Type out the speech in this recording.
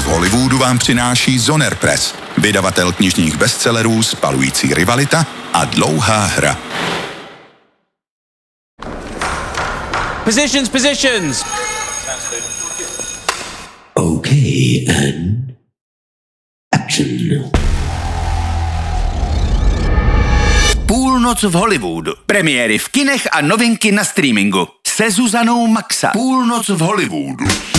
v Hollywoodu vám přináší Zoner Press, vydavatel knižních bestsellerů Spalující rivalita a Dlouhá hra. Positions! Okay, and action. Půlnoc v Hollywoodu. Premiéry v kinech a novinky na streamingu. Se Zuzanou Maxa. Půlnoc v Hollywoodu.